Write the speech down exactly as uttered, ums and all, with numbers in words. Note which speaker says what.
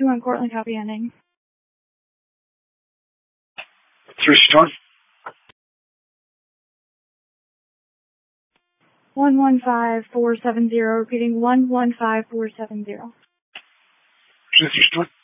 Speaker 1: two on Cortland, copy ending.
Speaker 2: three six one.
Speaker 1: one one five four seven zero, repeating one one five four seven zero.
Speaker 2: three six one.